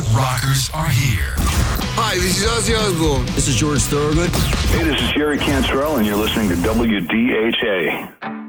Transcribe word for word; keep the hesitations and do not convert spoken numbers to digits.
rockers are here. Hi, this is Ozzy Osbourne. This is George Thorogood. Hey, this is Jerry Cantrell, and you're listening to W D H A.